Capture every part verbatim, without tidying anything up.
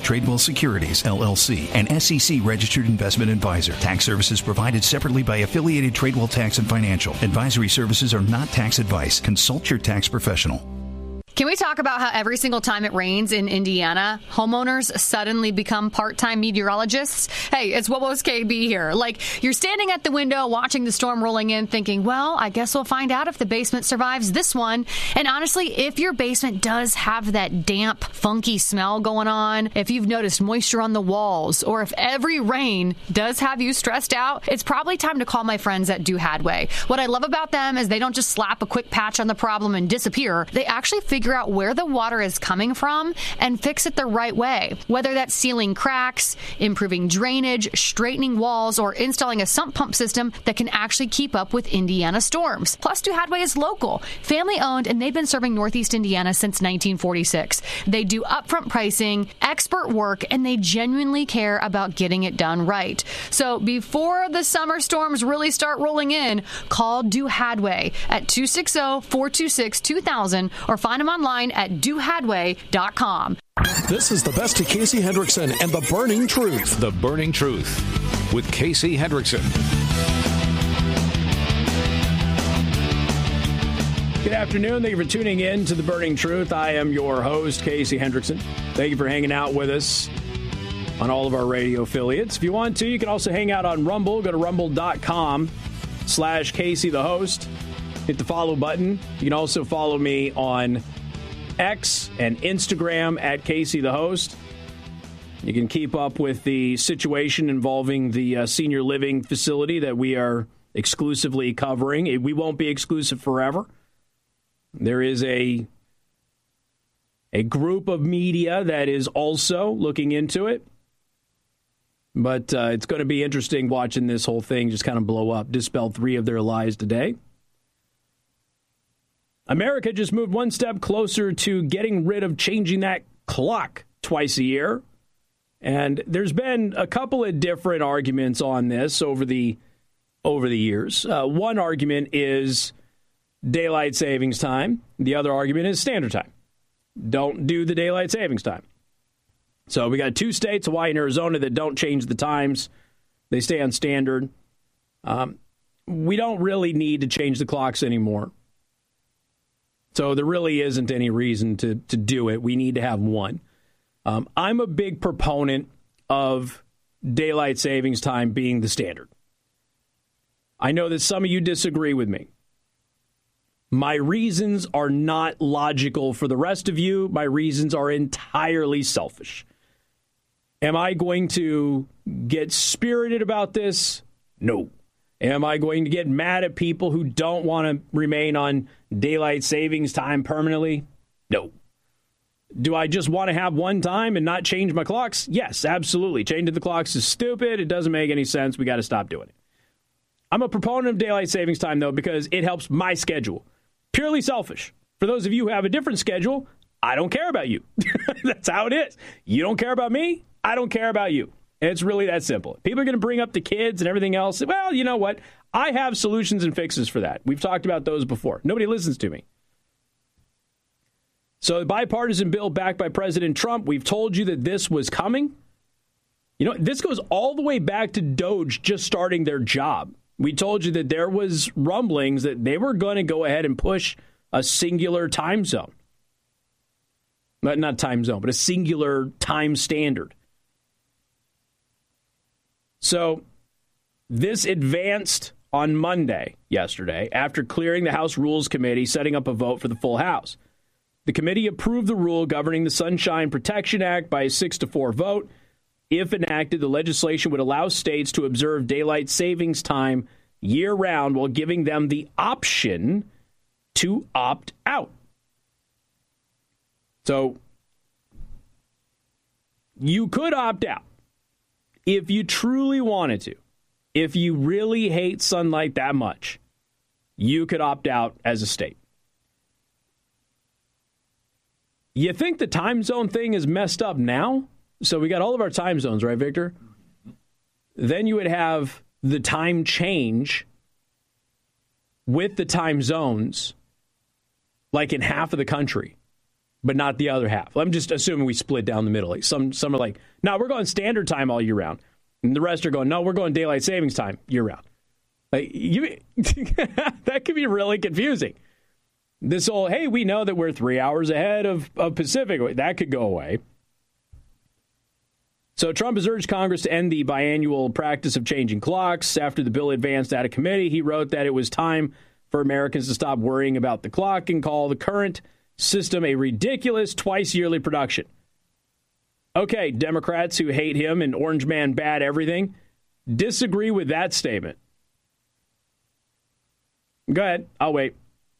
Tradewell Securities, L L C, an S E C-registered investment advisor. Tax services provided separately by affiliated Tradewell Tax and Financial. Advisory services are not tax advice. Consult your tax professional. Can we talk about how every single time it rains in Indiana, homeowners suddenly become part-time meteorologists? Hey, it's What Was K B here. Like, you're standing at the window watching the storm rolling in thinking, well, I guess we'll find out if the basement survives this one. And honestly, if your basement does have that damp, funky smell going on, if you've noticed moisture on the walls, or if every rain does have you stressed out, it's probably time to call my friends at Do Hadway. What I love about them is they don't just slap a quick patch on the problem and disappear. They actually figure out where the water is coming from and fix it the right way. Whether that's sealing cracks, improving drainage, straightening walls, or installing a sump pump system that can actually keep up with Indiana storms. Plus, Do Hadway is local, family-owned, and they've been serving Northeast Indiana since nineteen forty-six. They do upfront pricing, expert work, and they genuinely care about getting it done right. So before the summer storms really start rolling in, call Do Hadway at two six zero, four two six, two thousand or find them online at do hadway dot com. This is the best of Casey Hendrickson and The Burning Truth. The Burning Truth with Casey Hendrickson. Good afternoon. Thank you for tuning in to The Burning Truth. I am your host, Casey Hendrickson. Thank you for hanging out with us on all of our radio affiliates. If you want to, you can also hang out on Rumble. Go to rumble.com slash Casey the host. Hit the follow button. You can also follow me on X and Instagram at Casey the host. You can keep up with the situation involving the uh, senior living facility that we are exclusively covering. We won't be exclusive forever. There is a a group of media that is also looking into it. But uh, it's going to be interesting watching this whole thing just kind of blow up. Dispel three of their lies today. America just moved one step closer to getting rid of changing that clock twice a year. And there's been a couple of different arguments on this over the over the years. Uh, one argument is daylight savings time. The other argument is standard time. Don't do the daylight savings time. So we got two states, Hawaii and Arizona, that don't change the times. They stay on standard. Um, we don't really need to change the clocks anymore. So there really isn't any reason to, to do it. We need to have one. Um, I'm a big proponent of daylight savings time being the standard. I know that some of you disagree with me. My reasons are not logical for the rest of you. My reasons are entirely selfish. Am I going to get spirited about this? No. Am I going to get mad at people who don't want to remain on daylight savings time permanently? No. Do I just want to have one time and not change my clocks? Yes, absolutely. Changing the clocks is stupid. It doesn't make any sense. We got to stop doing it. I'm a proponent of daylight savings time, though, because it helps my schedule. Purely selfish. For those of you who have a different schedule, I don't care about you. That's how it is. You don't care about me. I don't care about you. It's really that simple. People are going to bring up the kids and everything else. Well, you know what? I have solutions and fixes for that. We've talked about those before. Nobody listens to me. So the bipartisan bill backed by President Trump, we've told you that this was coming. You know, this goes all the way back to Doge just starting their job. We told you that there was rumblings that they were going to go ahead and push a singular time zone. Not, not time zone, but a singular time standard. So this advanced on Monday, yesterday, after clearing the House Rules Committee, setting up a vote for the full House. The committee approved the rule governing the Sunshine Protection Act by a six to four vote. If enacted, the legislation would allow states to observe daylight savings time year-round while giving them the option to opt out. So you could opt out if you truly wanted to. If you really hate sunlight that much, you could opt out as a state. You think the time zone thing is messed up now? So we got all of our time zones, right, Victor? Then you would have the time change with the time zones, like in half of the country. but not the other half. I'm just assuming we split down the middle. Like some some are like, no, we're going standard time all year round. And the rest are going, no, we're going daylight savings time year round. Like you, that could be really confusing. This whole, hey, we know that we're three hours ahead of, of Pacific. That could go away. So Trump has urged Congress to end the biannual practice of changing clocks. After the bill advanced out of committee, he wrote that it was time for Americans to stop worrying about the clock and call the current system a ridiculous twice-yearly production. Okay, Democrats who hate him and Orange Man bad everything, disagree with that statement. Go ahead. I'll wait.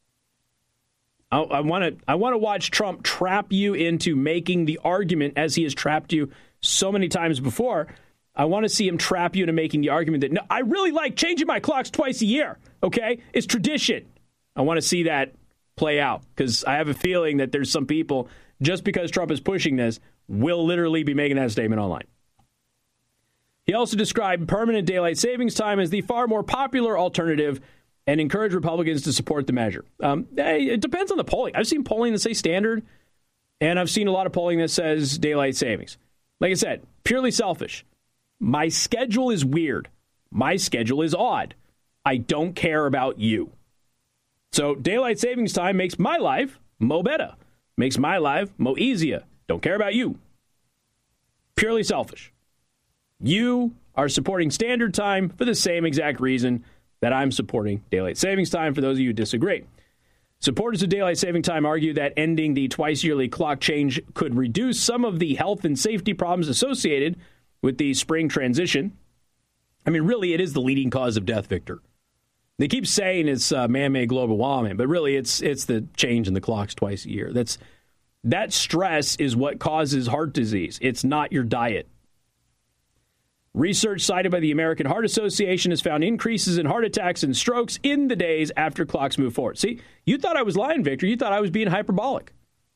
I want to I want to watch Trump trap you into making the argument as he has trapped you so many times before. I want to see him trap you into making the argument that, no, I really like changing my clocks twice a year, okay? It's tradition. I want to see that play out because I have a feeling that there's some people, just because Trump is pushing this, will literally be making that statement online. He also described permanent daylight savings time as the far more popular alternative and encouraged Republicans to support the measure. Um, it depends on the polling. I've seen polling that say standard, and I've seen a lot of polling that says daylight savings. Like I said, purely selfish. My schedule is weird. My schedule is odd. I don't care about you. So daylight savings time makes my life mo better. Makes my life mo easier. Don't care about you. Purely selfish. You are supporting standard time for the same exact reason that I'm supporting daylight savings time, for those of you who disagree. Supporters of daylight saving time argue that ending the twice-yearly clock change could reduce some of the health and safety problems associated with the spring transition. I mean, really, it is the leading cause of death, Victor. They keep saying it's uh, man-made global warming, but really it's it's the change in the clocks twice a year. That's that stress is what causes heart disease. It's not your diet. Research cited by the American Heart Association has found increases in heart attacks and strokes in the days after clocks move forward. See, you thought I was lying, Victor. You thought I was being hyperbolic.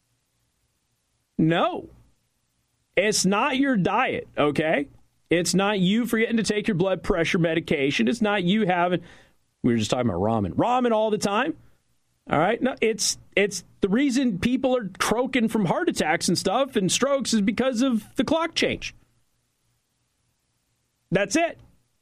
No. It's not your diet, okay? It's not you forgetting to take your blood pressure medication. It's not you having, we were just talking about ramen. Ramen all the time, all right? No, it's it's the reason people are croaking from heart attacks and stuff and strokes is because of the clock change. That's it.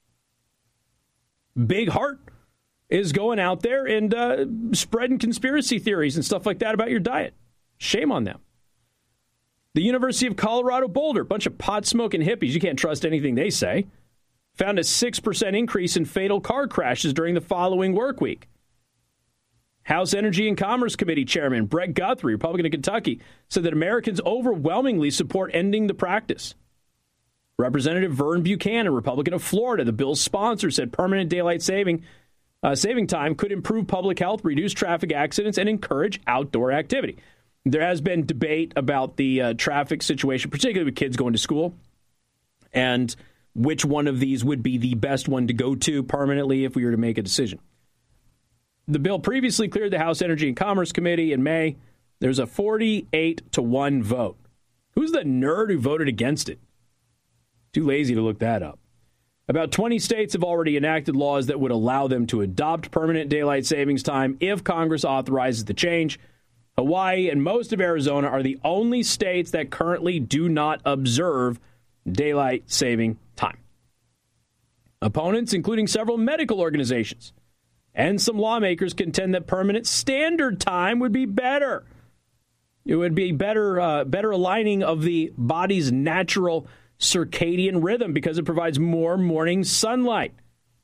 Big Heart is going out there and uh, spreading conspiracy theories and stuff like that about your diet. Shame on them. The University of Colorado Boulder, bunch of pot-smoking hippies, you can't trust anything they say, found a six percent increase in fatal car crashes during the following work week. House Energy and Commerce Committee Chairman Brett Guthrie, Republican of Kentucky, said that Americans overwhelmingly support ending the practice. Representative Vern Buchanan, Republican of Florida, the bill's sponsor, said permanent daylight saving uh, saving time could improve public health, reduce traffic accidents, and encourage outdoor activity. There has been debate about the uh, traffic situation, particularly with kids going to school, and which one of these would be the best one to go to permanently if we were to make a decision. The bill previously cleared the House Energy and Commerce Committee in May. There's a forty-eight to one vote. Who's the nerd who voted against it? Too lazy to look that up. About twenty states have already enacted laws that would allow them to adopt permanent daylight savings time if Congress authorizes the change. Hawaii and most of Arizona are the only states that currently do not observe daylight saving time. Opponents, including several medical organizations and some lawmakers, contend that permanent standard time would be better. It would be better, uh, better aligning of the body's natural circadian rhythm because it provides more morning sunlight.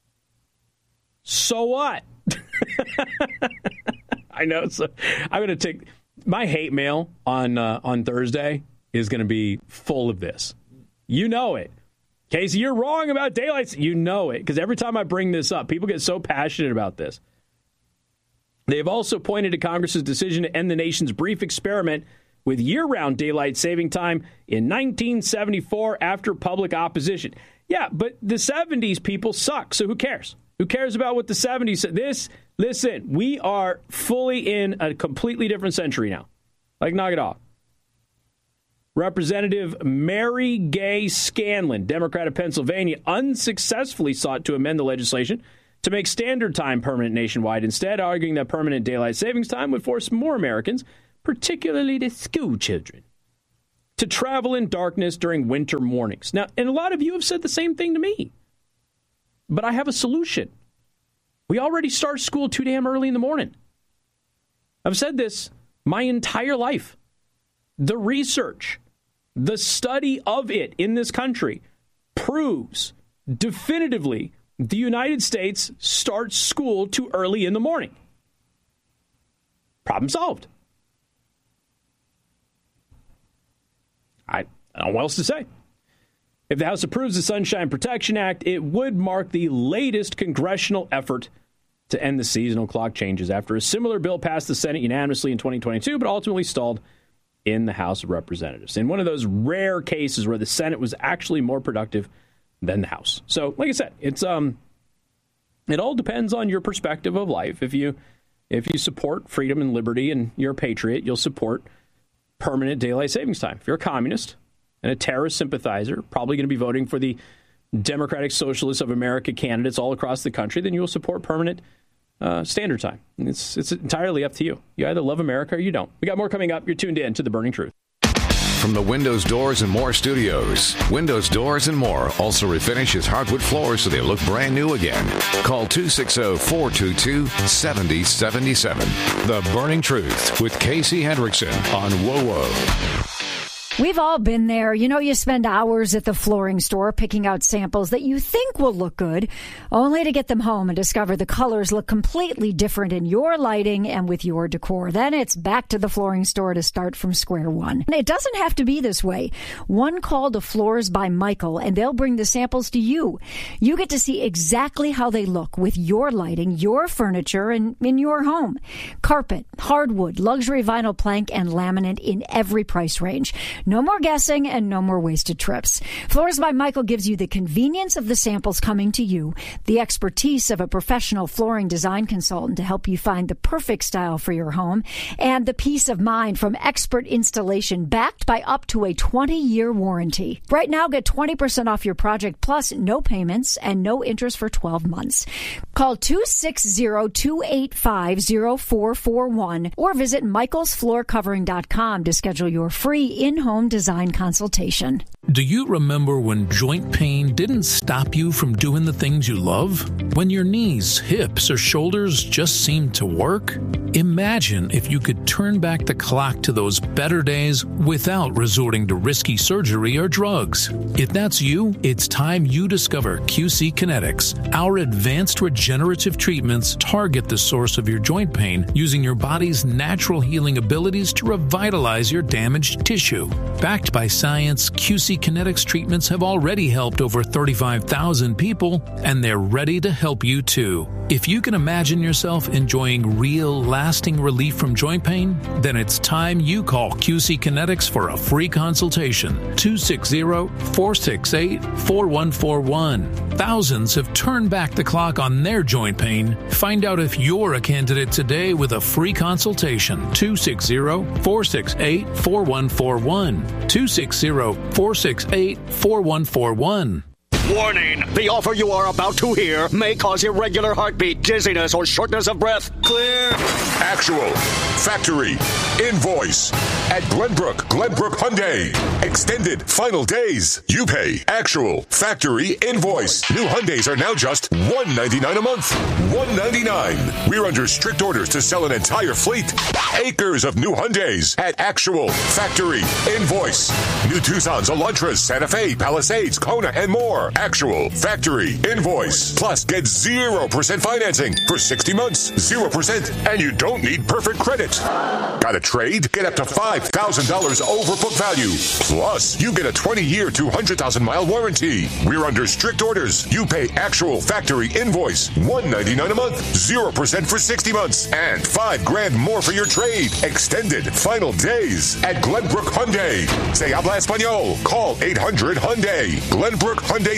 So what? I know. So I'm going to take my hate mail on uh, on Thursday is going to be full of this. You know it. Casey, you're wrong about daylight. You know it because every time I bring this up, people get so passionate about this. They have also pointed to Congress's decision to end the nation's brief experiment with year-round daylight saving time in nineteen seventy-four after public opposition. Yeah, but the seventies people suck, so who cares? Who cares about what the seventies said? This, listen, we are fully in a completely different century now. Like, knock it off. Representative Mary Gay Scanlon, Democrat of Pennsylvania, unsuccessfully sought to amend the legislation to make standard time permanent nationwide, instead arguing that permanent daylight savings time would force more Americans, particularly the school children, to travel in darkness during winter mornings. Now, and a lot of you have said the same thing to me. But I have a solution. We already start school too damn early in the morning. I've said this my entire life. The research, the study of it in this country proves definitively the United States starts school too early in the morning. Problem solved. I, I don't know what else to say. If the House approves the Sunshine Protection Act, it would mark the latest congressional effort to end the seasonal clock changes after a similar bill passed the Senate unanimously in twenty twenty-two, but ultimately stalled in the House of Representatives. In one of those rare cases where the Senate was actually more productive than the House. So, like I said, it's um, it all depends on your perspective of life. If you if you support freedom and liberty and you're a patriot, you'll support permanent daylight savings time. If you're a communist and a terrorist sympathizer, probably going to be voting for the Democratic Socialists of America candidates all across the country, then you will support permanent uh, standard time. It's it's entirely up to you. You either love America or you don't. We got more coming up. You're tuned in to The Burning Truth. From the Windows, Doors, and More studios, Windows, Doors, and More also refinishes hardwood floors so they look brand new again. Call two six zero, four two two, seven zero seven seven. The Burning Truth with Casey Hendrickson on W O W O. We've all been there. You know, you spend hours at the flooring store picking out samples that you think will look good, only to get them home and discover the colors look completely different in your lighting and with your decor. Then it's back to the flooring store to start from square one. And it doesn't have to be this way. One call to Floors by Michael, and they'll bring the samples to you. You get to see exactly how they look with your lighting, your furniture, and in your home. Carpet, hardwood, luxury vinyl plank, and laminate in every price range. No more guessing and no more wasted trips. Floors by Michael gives you the convenience of the samples coming to you, the expertise of a professional flooring design consultant to help you find the perfect style for your home, and the peace of mind from expert installation backed by up to a twenty-year warranty. Right now, get twenty percent off your project plus no payments and no interest for twelve months. Call two six zero, two eight five, zero four four one or visit michaels floor covering dot com to schedule your free in-home design consultation. Do you remember when joint pain didn't stop you from doing the things you love? When your knees, hips, or shoulders just seemed to work? Imagine if you could turn back the clock to those better days without resorting to risky surgery or drugs. If that's you, it's time you discover Q C Kinetics. Our advanced regenerative treatments target the source of your joint pain using your body's natural healing abilities to revitalize your damaged tissue. Backed by science, Q C Kinetics treatments have already helped over thirty-five thousand people, and they're ready to help you too. If you can imagine yourself enjoying real, lasting relief from joint pain, then it's time you call Q C Kinetics for a free consultation. two six zero, four six eight, four one four one. Thousands have turned back the clock on their joint pain. Find out if you're a candidate today with a free consultation. two six zero, four six eight, four one four one. two six zero, four six eight, four one four one. Warning! The offer you are about to hear may cause irregular heartbeat, dizziness, or shortness of breath. Clear. Actual. Factory. Invoice. At Glenbrook. Glenbrook Hyundai. Extended final days. You pay. Actual. Factory. Invoice. New Hyundais are now just one hundred ninety-nine dollars a month. one hundred ninety-nine dollars. We're under strict orders to sell an entire fleet. Acres of new Hyundais at Actual. Factory. Invoice. New Tucsons, Elantras, Santa Fe, Palisades, Kona, and more. Actual. Factory. Invoice. Plus, get zero percent financing for sixty months. zero percent. And you don't need perfect credit. Got a trade? Get up to five thousand dollars over book value. Plus, you get a twenty-year, two hundred thousand mile warranty. We're under strict orders. You pay Actual. Factory. Invoice. one hundred ninety-nine dollars a month. zero percent for sixty months. And five grand more for your trade. Extended final days at Glenbrook Hyundai. Say habla español. Call eight hundred Hyundai. Glenbrook Hyundai.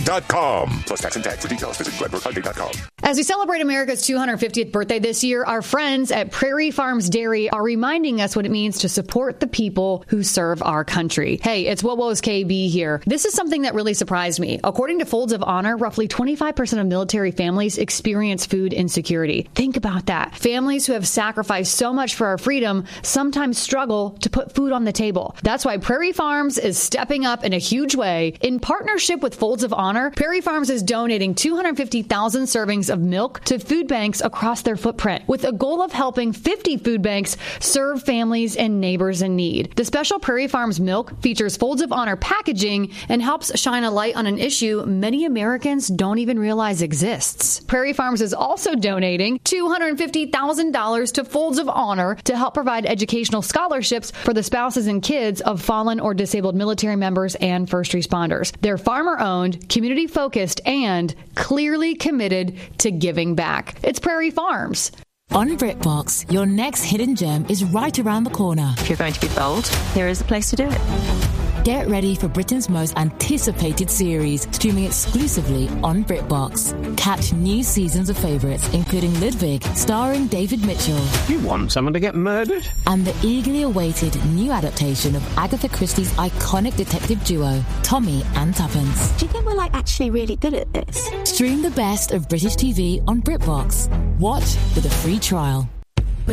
dot com. Plus tax and tag. For details, visit Glenbrook Hyundai dot com. As we celebrate America's two hundred fiftieth birthday this year, our friends at Prairie Farms Dairy are reminding us what it means to support the people who serve our country. Hey, it's What Was K B here. This is something that really surprised me. According to Folds of Honor, roughly twenty-five percent of military families experience food insecurity. Think about that. Families who have sacrificed so much for our freedom sometimes struggle to put food on the table. That's why Prairie Farms is stepping up in a huge way. In partnership with Folds of Honor, Prairie Farms is donating two hundred fifty thousand servings of milk to food banks across their footprint, with a goal of helping fifty food banks serve families and neighbors in need. The special Prairie Farms milk features Folds of Honor packaging and helps shine a light on an issue many Americans don't even realize exists. Prairie Farms is also donating two hundred fifty thousand dollars to Folds of Honor to help provide educational scholarships for the spouses and kids of fallen or disabled military members and first responders. They're farmer-owned, community-focused, and clearly committed to giving back. It's Prairie Farms. On BritBox, your next hidden gem is right around the corner. If you're going to be bold, here is a place to do it. Get ready for Britain's most anticipated series, streaming exclusively on BritBox. Catch new seasons of favourites, including Ludwig, starring David Mitchell. You want someone to get murdered? And the eagerly awaited new adaptation of Agatha Christie's iconic detective duo, Tommy and Tuppence. Do you think we're, like, actually really good at this? Stream the best of British T V on BritBox. Watch with a free trial.